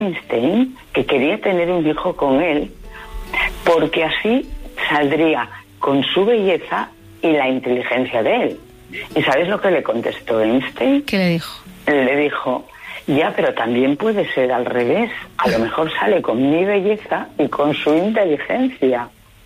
Einstein que quería tener un hijo con él porque así saldría con su belleza y la inteligencia de él. ¿Y sabes lo que le contestó Einstein? ¿Qué le dijo? Le dijo, ya, pero también puede ser al revés. A lo mejor sale con mi belleza y con su inteligencia.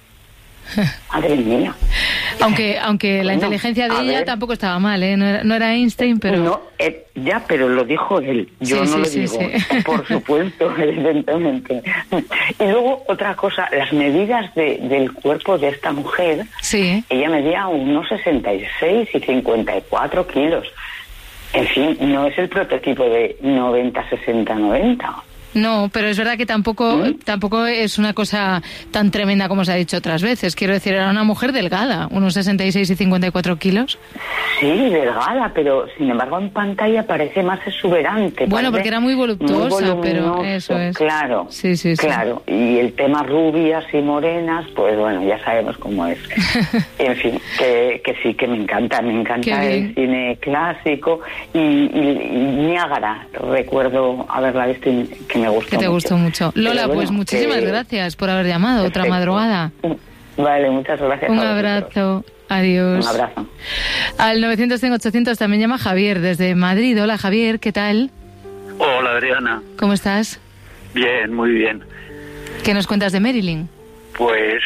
Madre mía. Aunque la inteligencia de ella tampoco estaba mal, ¿eh? No era Einstein, pero... No, ya, pero lo dijo él. Yo no lo digo. Por supuesto, evidentemente. Y luego, otra cosa, las medidas del cuerpo de esta mujer. Sí. Ella medía unos 66 y 54 kilos. En fin, no es el prototipo de 90, 60, 90. No, pero es verdad que tampoco es una cosa tan tremenda como se ha dicho otras veces. Quiero decir, era una mujer delgada, unos 66 y 54 kilos. Sí, delgada, pero sin embargo en pantalla parece más exuberante. Bueno, porque era muy voluptuosa, pero eso es. Claro, sí. Claro, y el tema rubias y morenas, pues bueno, ya sabemos cómo es. En fin, que sí, que me encanta el cine clásico y Niágara, recuerdo haberla visto y que me gustó. Que te gustó mucho. Lola, pues muchísimas gracias por haber llamado. Perfecto. Otra madrugada. Vale, muchas gracias. Un abrazo. Adiós. Un abrazo. Al 900-800 también llama Javier desde Madrid. Hola, Javier, ¿qué tal? Hola, Adriana. ¿Cómo estás? Bien, muy bien. ¿Qué nos cuentas de Marilyn? Pues,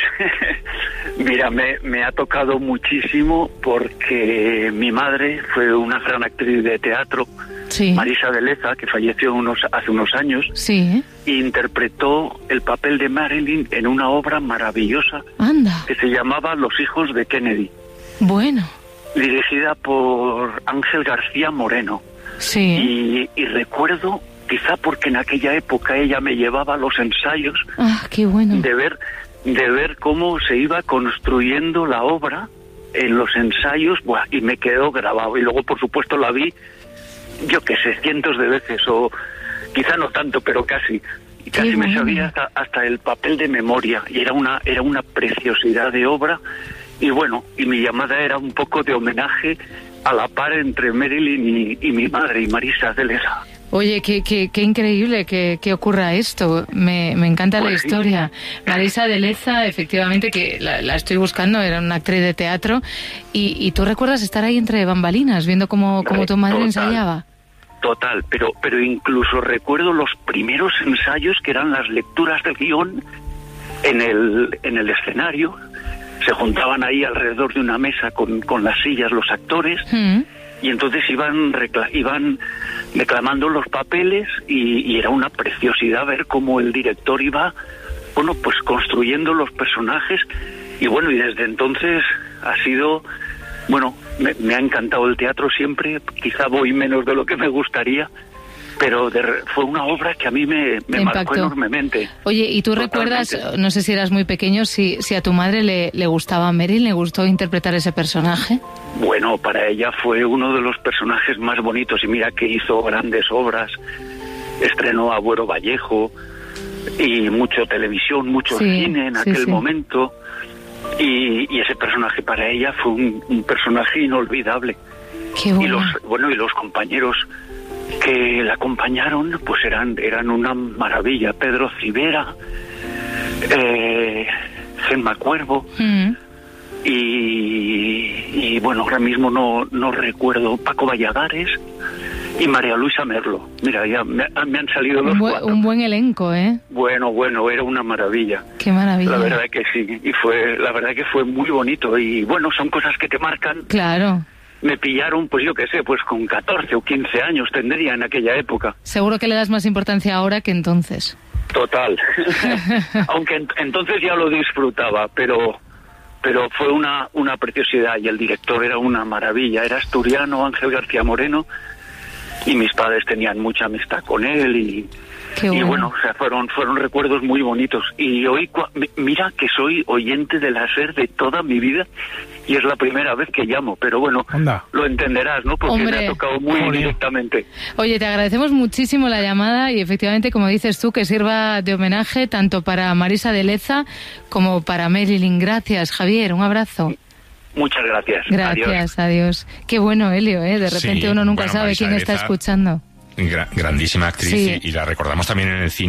mira, me ha tocado muchísimo porque mi madre fue una gran actriz de teatro, sí. Marisa de Leza, que falleció hace unos años, sí. e interpretó el papel de Marilyn en una obra maravillosa. Anda. Que se llamaba Los hijos de Kennedy. Bueno. Dirigida por Ángel García Moreno. Sí. Y recuerdo, quizá porque en aquella época ella me llevaba a los ensayos. Ah, qué bueno. De ver cómo se iba construyendo la obra en los ensayos, y me quedó grabado. Y luego, por supuesto, la vi, yo qué sé, cientos de veces, o quizá no tanto, pero casi. Y casi me sabía hasta el papel de memoria. Y era una preciosidad de obra. Y bueno, y mi llamada era un poco de homenaje a la par entre Marilyn y mi madre, y Marisa de Leza. Oye, qué increíble que ocurra esto. Me encanta la historia. Sí. Marisa de Leza, efectivamente, que la estoy buscando, era una actriz de teatro. Y tú recuerdas estar ahí entre bambalinas, viendo cómo tu madre ensayaba. Total, pero incluso recuerdo los primeros ensayos, que eran las lecturas del guión en el escenario. Se juntaban ahí alrededor de una mesa con las sillas los actores. Y entonces iban declamando los papeles y era una preciosidad ver cómo el director iba, pues construyendo los personajes. Y bueno, y desde entonces ha sido, me ha encantado el teatro siempre. Quizá voy menos de lo que me gustaría, pero fue una obra que a mí me marcó enormemente. Oye, ¿y tú recuerdas, no sé si eras muy pequeño, si a tu madre le gustaba Marilyn, le gustó interpretar ese personaje? Bueno, para ella fue uno de los personajes más bonitos, y mira que hizo grandes obras, estrenó a Buero Vallejo, y mucho televisión, mucho cine en aquel momento, y ese personaje para ella fue un personaje inolvidable. Qué bueno. Y los compañeros que la acompañaron pues eran una maravilla. Pedro Civera, Gemma Cuervo, y bueno, ahora mismo no recuerdo, Paco Valladares y María Luisa Merlo. Mira, ya me han salido los cuatro. Un buen elenco, ¿eh? Bueno, era una maravilla. Qué maravilla. La verdad que sí, la verdad que fue muy bonito, y bueno, son cosas que te marcan. Claro. Me pillaron, pues yo qué sé, pues con 14 o 15 años tendría en aquella época. Seguro que le das más importancia ahora que entonces. Total. Aunque entonces ya lo disfrutaba, pero fue una preciosidad, y el director era una maravilla. Era asturiano, Ángel García Moreno, y mis padres tenían mucha amistad con él, y bueno, o sea, fueron recuerdos muy bonitos. Y hoy, mira que soy oyente de la SER de toda mi vida, y es la primera vez que llamo, pero bueno, lo entenderás, ¿no? Porque me ha tocado muy directamente. Oye, te agradecemos muchísimo la llamada, y efectivamente, como dices tú, que sirva de homenaje tanto para Marisa de Leza como para Marilyn. Gracias, Javier, un abrazo. Muchas gracias. Gracias, adiós. Qué bueno, Helio, ¿eh? De repente uno nunca sabe quién está escuchando. grandísima actriz, y la recordamos también en el cine